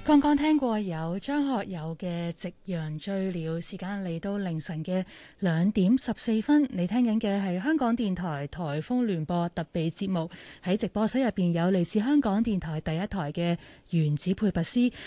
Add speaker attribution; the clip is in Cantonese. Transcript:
Speaker 1: 剛剛聽過有張學友嘅《夕陽醉了》，時間嚟到凌晨嘅2:14，你聽緊嘅係香港電台颱風聯播特備節目。喺直播室入邊有嚟自香港電台第一台嘅原子配拔斯，